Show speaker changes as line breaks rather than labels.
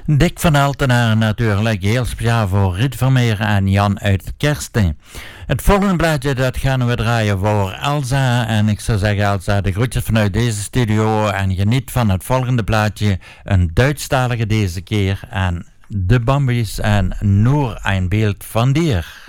Dick van Altenaar natuurlijk, heel speciaal voor Riet Vermeer en Jan uit Kersten. Het volgende blaadje dat gaan we draaien voor Elsa. En ik zou zeggen Elsa, de groetjes vanuit deze studio. En geniet van het volgende blaadje, een Duitsstalige deze keer. En de Bambies en Nur ein Bild van dir.